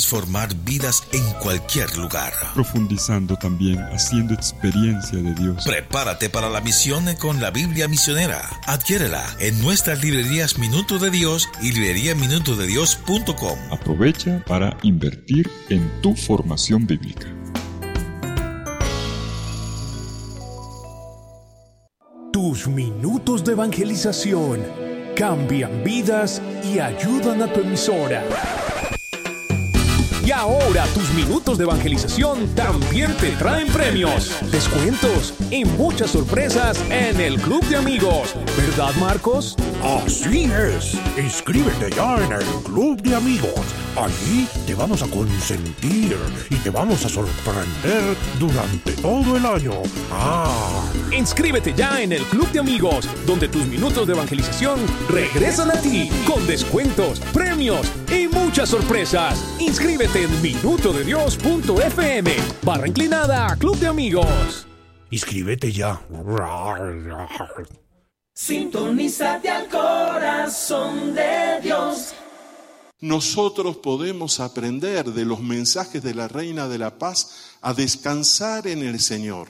transformar vidas en cualquier lugar. Profundizando también, haciendo experiencia de Dios. Prepárate para la misión con la Biblia Misionera. Adquiérela en nuestras librerías Minuto de Dios y libreriaminutodedios.com. Aprovecha para invertir en tu formación bíblica. Tus minutos de evangelización cambian vidas y ayudan a tu emisora. Y ahora tus minutos de evangelización también te traen premios, descuentos y muchas sorpresas en el Club de Amigos. ¿Verdad, Marcos? Así es. Inscríbete ya en el Club de Amigos. Allí te vamos a consentir y te vamos a sorprender durante todo el año. Inscríbete ya en el Club de Amigos, donde tus minutos de evangelización regresan a ti con descuentos, premios y muchas sorpresas. Inscríbete en minutodedios.fm/inclinada Club de Amigos. Inscríbete ya. Sintonízate al corazón de Dios. Nosotros podemos aprender de los mensajes de la Reina de la Paz a descansar en el Señor,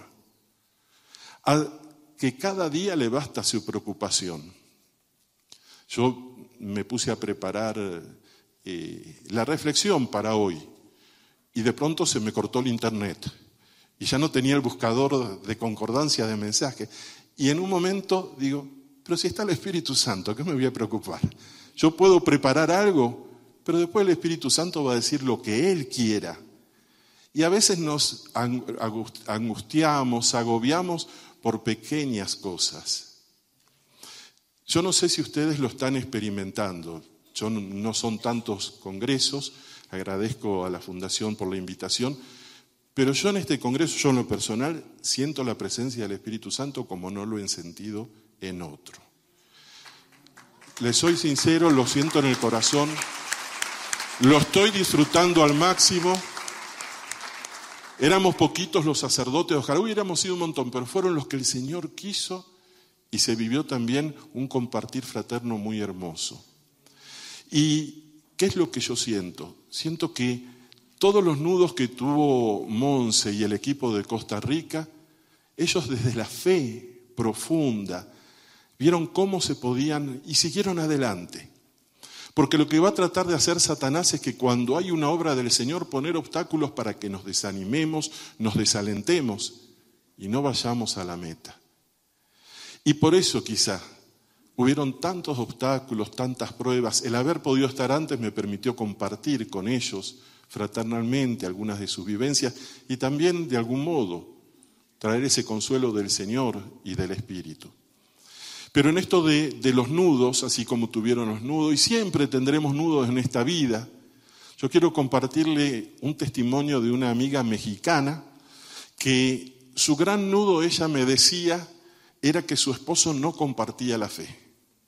a que cada día le basta su preocupación. Yo me puse a preparar la reflexión para hoy y de pronto se me cortó el internet y ya no tenía el buscador de concordancia de mensajes. Y en un momento digo, pero si está el Espíritu Santo, ¿qué me voy a preocupar? Yo puedo preparar algo, pero después el Espíritu Santo va a decir lo que Él quiera. Y a veces nos angustiamos, agobiamos por pequeñas cosas. Yo no sé si ustedes lo están experimentando. Yo no son tantos congresos, agradezco a la Fundación por la invitación, pero yo en este congreso, yo en lo personal, siento la presencia del Espíritu Santo como no lo he sentido en otro. Les soy sincero, lo siento en el corazón, lo estoy disfrutando al máximo. Éramos poquitos los sacerdotes, ojalá hubiéramos sido un montón, pero fueron los que el Señor quiso y se vivió también un compartir fraterno muy hermoso. ¿Y qué es lo que yo siento? Siento que todos los nudos que tuvo Monse y el equipo de Costa Rica, ellos desde la fe profunda vieron cómo se podían y siguieron adelante. Porque lo que va a tratar de hacer Satanás es que cuando hay una obra del Señor poner obstáculos para que nos desanimemos, nos desalentemos y no vayamos a la meta. Y por eso quizá hubieron tantos obstáculos, tantas pruebas. El haber podido estar antes me permitió compartir con ellos fraternalmente algunas de sus vivencias y también de algún modo traer ese consuelo del Señor y del Espíritu. Pero en esto de los nudos, así como tuvieron los nudos, y siempre tendremos nudos en esta vida, yo quiero compartirle un testimonio de una amiga mexicana que su gran nudo, ella me decía, era que su esposo no compartía la fe.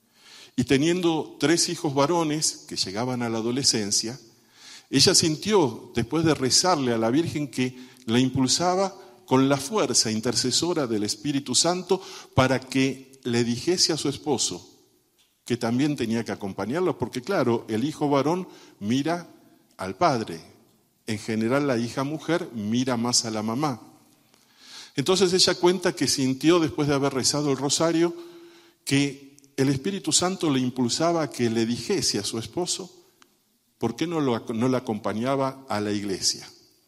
Y teniendo 3 hijos varones que llegaban a la adolescencia, ella sintió, después de rezarle a la Virgen, que la impulsaba con la fuerza intercesora del Espíritu Santo para que le dijese a su esposo que también tenía que acompañarlo, porque claro, el hijo varón mira al padre, en general la hija mujer mira más a la mamá. Entonces ella cuenta que sintió, después de haber rezado el rosario, que el Espíritu Santo le impulsaba a que le dijese a su esposo por qué no la acompañaba a la iglesia.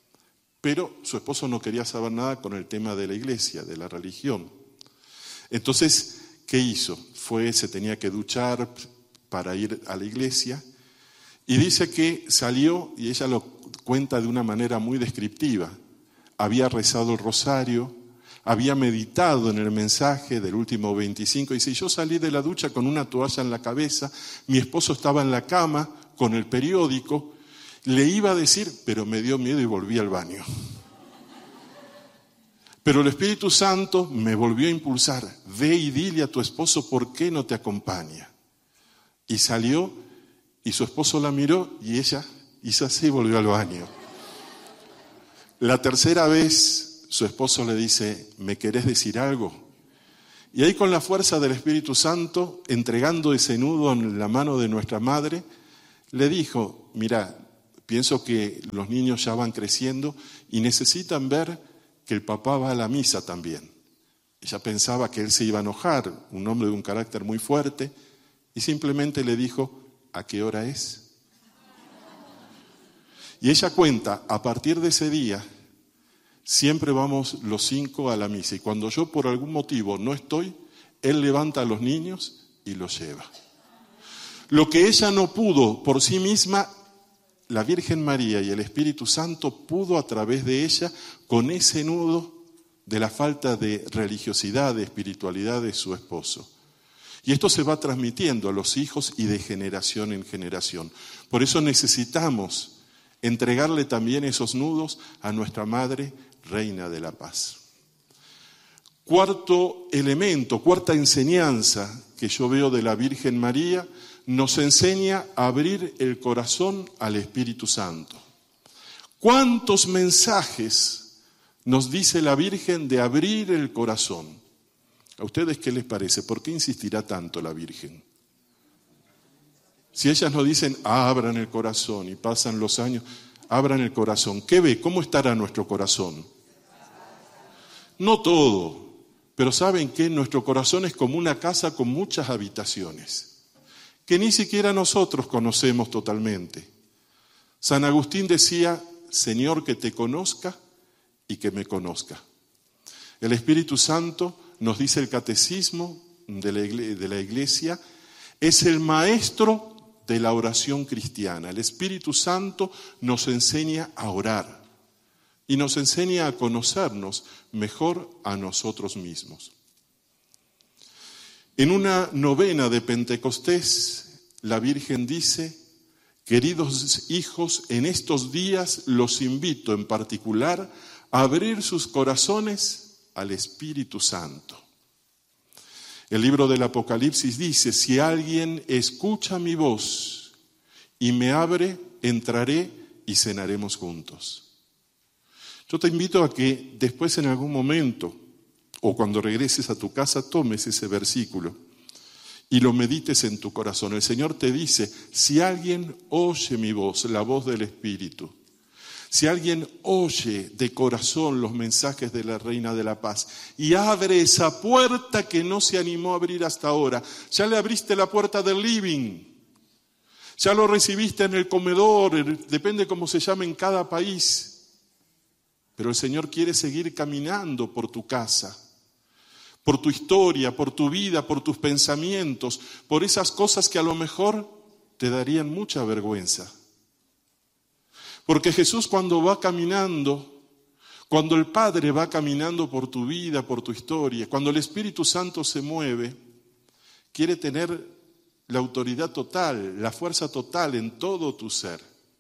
Pero su esposo no quería saber nada con el tema de la iglesia, de la religión. Entonces, ¿qué hizo? Se tenía que duchar para ir a la iglesia y dice que salió, y ella lo cuenta de una manera muy descriptiva, había rezado el rosario, había meditado en el mensaje del último 25, y dice, yo salí de la ducha con una toalla en la cabeza, mi esposo estaba en la cama con el periódico, le iba a decir, pero me dio miedo y volví al baño. Pero el Espíritu Santo me volvió a impulsar, ve y dile a tu esposo por qué no te acompaña. Y salió, y su esposo la miró, y ella hizo así y volvió al baño. La tercera vez, su esposo le dice, ¿me querés decir algo? Y ahí con la fuerza del Espíritu Santo, entregando ese nudo en la mano de nuestra madre, le dijo, mira, pienso que los niños ya van creciendo y necesitan ver que el papá va a la misa también. Ella pensaba que él se iba a enojar, un hombre de un carácter muy fuerte, y simplemente le dijo, ¿a qué hora es? Y ella cuenta, a partir de ese día, siempre vamos los 5 a la misa, y cuando yo por algún motivo no estoy, él levanta a los niños y los lleva. Lo que ella no pudo por sí misma, la Virgen María y el Espíritu Santo pudo a través de ella, con ese nudo de la falta de religiosidad, de espiritualidad de su esposo. Y esto se va transmitiendo a los hijos y de generación en generación. Por eso necesitamos entregarle también esos nudos a nuestra Madre, Reina de la Paz. Cuarto elemento, cuarta enseñanza que yo veo de la Virgen María, nos enseña a abrir el corazón al Espíritu Santo. ¿Cuántos mensajes nos dice la Virgen de abrir el corazón? ¿A ustedes qué les parece? ¿Por qué insistirá tanto la Virgen? Si ellas nos dicen, abran el corazón, y pasan los años, abran el corazón, ¿qué ve? ¿Cómo estará nuestro corazón? No todo, pero ¿saben qué? Nuestro corazón es como una casa con muchas habitaciones, que ni siquiera nosotros conocemos totalmente. San Agustín decía, Señor, que te conozca y que me conozca. El Espíritu Santo, nos dice el Catecismo de la Iglesia, es el maestro de la oración cristiana. El Espíritu Santo nos enseña a orar y nos enseña a conocernos mejor a nosotros mismos. En una novena de Pentecostés, la Virgen dice, queridos hijos, en estos días los invito en particular a abrir sus corazones al Espíritu Santo. El libro del Apocalipsis dice, si alguien escucha mi voz y me abre, entraré y cenaremos juntos. Yo te invito a que después en algún momento, o cuando regreses a tu casa, tomes ese versículo y lo medites en tu corazón. El Señor te dice, si alguien oye mi voz, la voz del Espíritu, si alguien oye de corazón los mensajes de la Reina de la Paz y abre esa puerta que no se animó a abrir hasta ahora, ya le abriste la puerta del living, ya lo recibiste en el comedor, depende cómo se llame en cada país, pero el Señor quiere seguir caminando por tu casa, por tu historia, por tu vida, por tus pensamientos, por esas cosas que a lo mejor te darían mucha vergüenza. Porque Jesús cuando va caminando, cuando el Padre va caminando por tu vida, por tu historia, cuando el Espíritu Santo se mueve, quiere tener la autoridad total, la fuerza total en todo tu ser.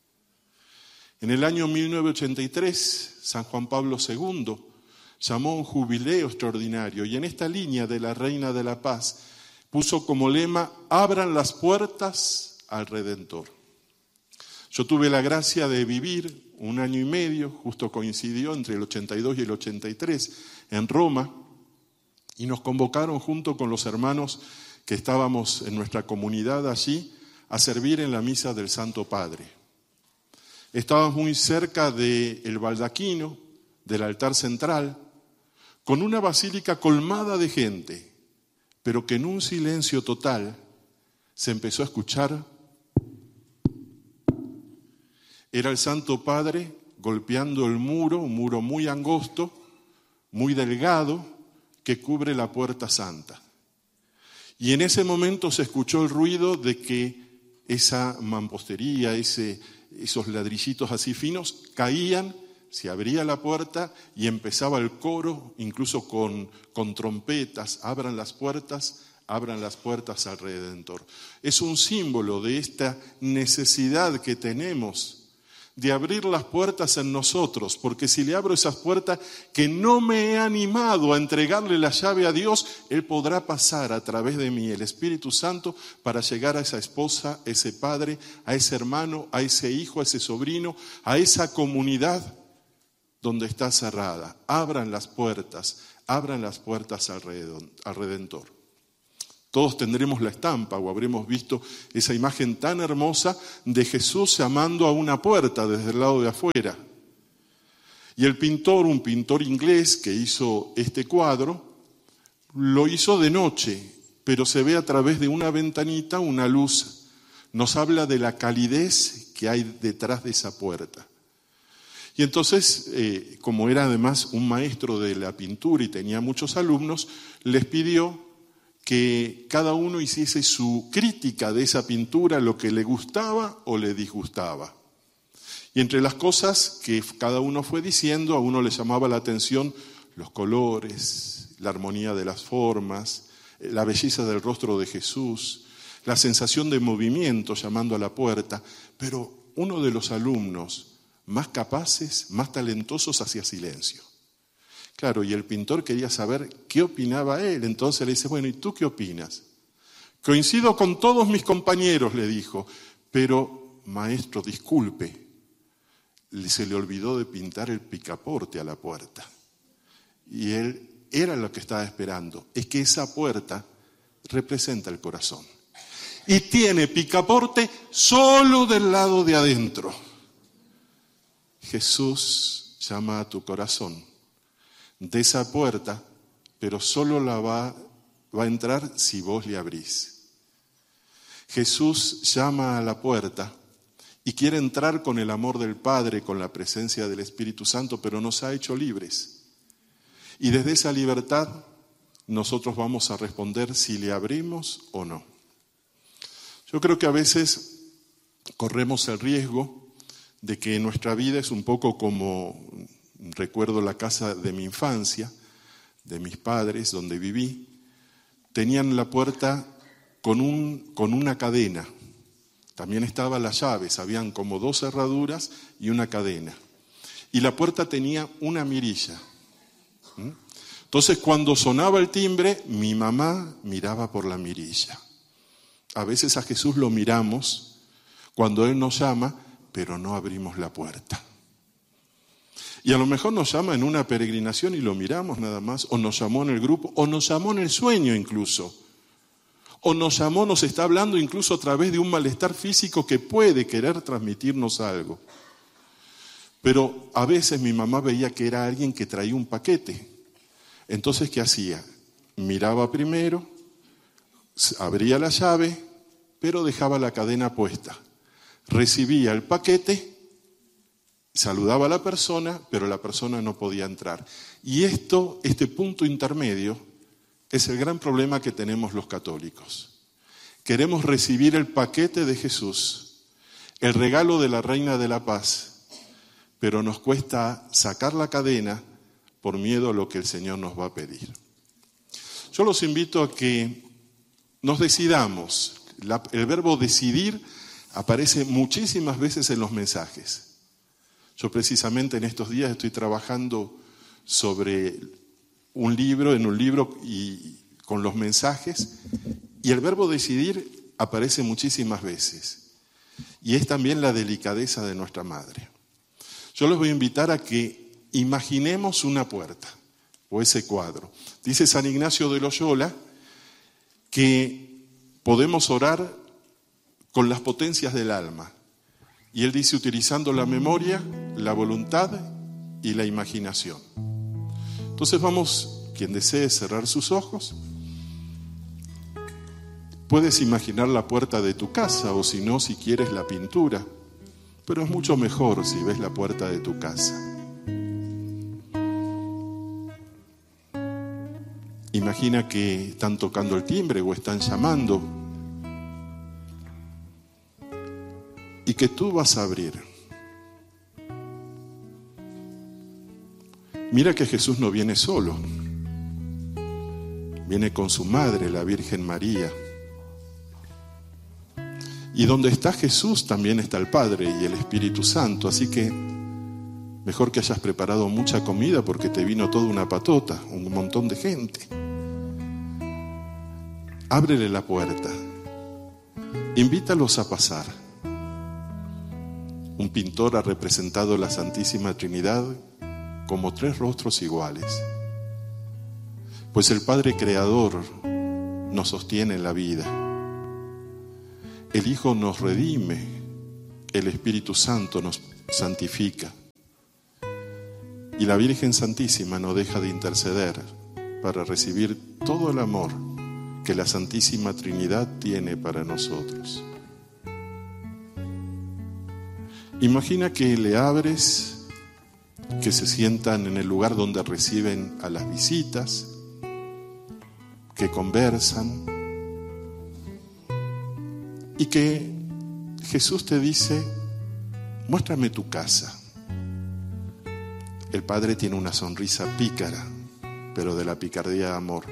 En el año 1983, San Juan Pablo II llamó un jubileo extraordinario y en esta línea de la Reina de la Paz puso como lema, abran las puertas al Redentor. Yo tuve la gracia de vivir 1 año y medio, justo coincidió entre el 82 y el 83, en Roma, y nos convocaron junto con los hermanos que estábamos en nuestra comunidad allí a servir en la misa del Santo Padre. Estábamos muy cerca del baldaquino, del altar central, con una basílica colmada de gente, pero que en un silencio total se empezó a escuchar. Era el Santo Padre golpeando el muro, un muro muy angosto, muy delgado, que cubre la puerta santa. Y en ese momento se escuchó el ruido de que esa mampostería, esos ladrillitos así finos, caían, se abría la puerta y empezaba el coro, incluso con trompetas, abran las puertas al Redentor. Es un símbolo de esta necesidad que tenemos de abrir las puertas en nosotros, porque si le abro esas puertas que no me he animado a entregarle la llave a Dios, Él podrá pasar a través de mí, el Espíritu Santo, para llegar a esa esposa, a ese padre, a ese hermano, a ese hijo, a ese sobrino, a esa comunidad donde está cerrada. Abran las puertas al Redentor. Todos tendremos la estampa o habremos visto esa imagen tan hermosa de Jesús llamando a una puerta desde el lado de afuera. Y el pintor, un pintor inglés que hizo este cuadro, lo hizo de noche, pero se ve a través de una ventanita una luz. Nos habla de la calidez que hay detrás de esa puerta. Y entonces, como era además un maestro de la pintura y tenía muchos alumnos, les pidió que cada uno hiciese su crítica de esa pintura, lo que le gustaba o le disgustaba. Y entre las cosas que cada uno fue diciendo, a uno le llamaba la atención los colores, la armonía de las formas, la belleza del rostro de Jesús, la sensación de movimiento llamando a la puerta, pero uno de los alumnos más capaces, más talentosos, hacía silencio. Claro, y el pintor quería saber qué opinaba él, entonces le dice, bueno, ¿y tú qué opinas? Coincido con todos mis compañeros, le dijo, pero maestro, disculpe, se le olvidó de pintar el picaporte a la puerta. Y él era lo que estaba esperando, es que esa puerta representa el corazón. Y tiene picaporte solo del lado de adentro. Jesús llama a tu corazón de esa puerta, pero solo va a entrar si vos le abrís. Jesús llama a la puerta y quiere entrar con el amor del Padre, con la presencia del Espíritu Santo, pero nos ha hecho libres. Y desde esa libertad nosotros vamos a responder si le abrimos o no. Yo creo que a veces corremos el riesgo de que nuestra vida es un poco como, recuerdo la casa de mi infancia, de mis padres, donde viví, tenían la puerta con una cadena. También estaban las llaves, habían como 2 cerraduras y una cadena. Y la puerta tenía una mirilla. Entonces, cuando sonaba el timbre, mi mamá miraba por la mirilla. A veces a Jesús lo miramos cuando Él nos llama, pero no abrimos la puerta. Y a lo mejor nos llama en una peregrinación y lo miramos nada más, o nos llamó en el grupo, o nos llamó en el sueño incluso. O nos llamó, nos está hablando incluso a través de un malestar físico que puede querer transmitirnos algo. Pero a veces mi mamá veía que era alguien que traía un paquete. Entonces, ¿qué hacía? Miraba primero, abría la llave, pero dejaba la cadena puesta. Recibía el paquete, saludaba a la persona, pero la persona no podía entrar. Y este punto intermedio es el gran problema que tenemos los católicos. Queremos recibir el paquete de Jesús, el regalo de la Reina de la Paz, pero nos cuesta sacar la cadena por miedo a lo que el Señor nos va a pedir. Yo los invito a que nos decidamos. El verbo decidir aparece muchísimas veces en los mensajes. Yo precisamente en estos días estoy trabajando sobre un libro y con los mensajes, y el verbo decidir aparece muchísimas veces. Y es también la delicadeza de nuestra madre. Yo les voy a invitar a que imaginemos una puerta o ese cuadro. Dice San Ignacio de Loyola que podemos orar con las potencias del alma. Y él dice utilizando la memoria, la voluntad y la imaginación. Entonces vamos, quien desee cerrar sus ojos, puedes imaginar la puerta de tu casa o si no, si quieres la pintura, pero es mucho mejor si ves la puerta de tu casa. Imagina que están tocando el timbre o están llamando y que tú vas a abrir. Mira que Jesús no viene solo, viene con su madre, la Virgen María. Y donde está Jesús también está el Padre y el Espíritu Santo, así que mejor que hayas preparado mucha comida porque te vino toda una patota, un montón de gente. Ábrele la puerta, invítalos a pasar. Un pintor ha representado la Santísima Trinidad como 3 rostros iguales. Pues el Padre Creador nos sostiene en la vida. El Hijo nos redime, el Espíritu Santo nos santifica. Y la Virgen Santísima no deja de interceder para recibir todo el amor que la Santísima Trinidad tiene para nosotros. Imagina que le abres, que se sientan en el lugar donde reciben a las visitas, que conversan, y que Jesús te dice: muéstrame tu casa. El Padre tiene una sonrisa pícara, pero de la picardía de amor.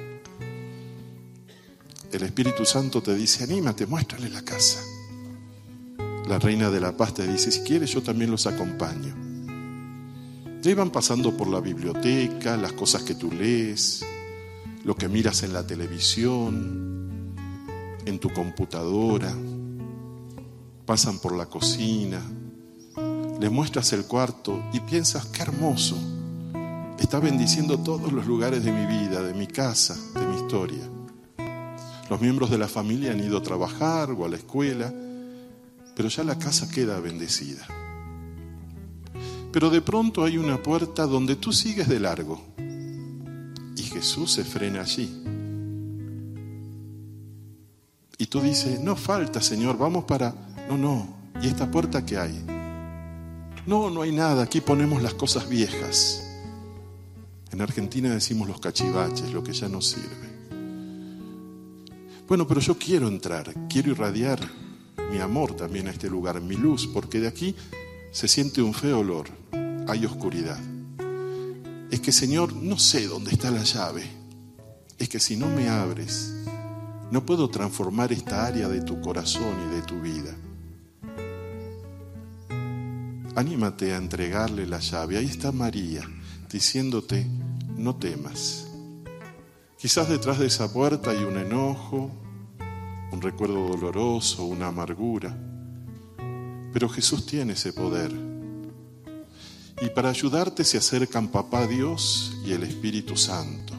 El Espíritu Santo te dice: anímate, muéstrale la casa. La Reina de la Paz te dice: si quieres yo también los acompaño. Y ahí van pasando por la biblioteca, las cosas que tú lees, lo que miras en la televisión, en tu computadora. Pasan por la cocina, le muestras el cuarto y piensas: qué hermoso, está bendiciendo todos los lugares de mi vida, de mi casa, de mi historia. Los miembros de la familia han ido a trabajar o a la escuela, pero ya la casa queda bendecida. Pero de pronto hay una puerta donde tú sigues de largo y Jesús se frena allí. Y tú dices: no falta, Señor, vamos para... No, ¿y esta puerta qué hay? No hay nada, aquí ponemos las cosas viejas. En Argentina decimos los cachivaches, lo que ya no sirve. Bueno, pero yo quiero entrar, quiero irradiar mi amor también a este lugar, mi luz, porque de aquí se siente un feo olor, hay oscuridad. Es que, Señor, no sé dónde está la llave. Es que si no me abres, no puedo transformar esta área de tu corazón y de tu vida. Anímate a entregarle la llave. Ahí está María, diciéndote: no temas. Quizás detrás de esa puerta hay un enojo, un recuerdo doloroso, una amargura. Pero Jesús tiene ese poder. Y para ayudarte se acercan Papá Dios y el Espíritu Santo.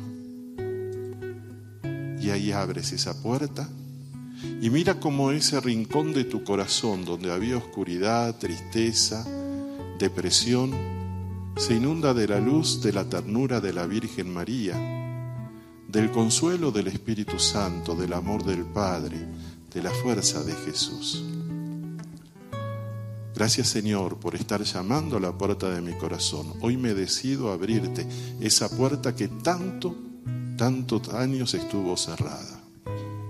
Y ahí abres esa puerta y mira cómo ese rincón de tu corazón donde había oscuridad, tristeza, depresión, se inunda de la luz de la ternura de la Virgen María, del consuelo del Espíritu Santo, del amor del Padre, de la fuerza de Jesús. Gracias, Señor, por estar llamando a la puerta de mi corazón. Hoy me decido a abrirte esa puerta que tantos años estuvo cerrada.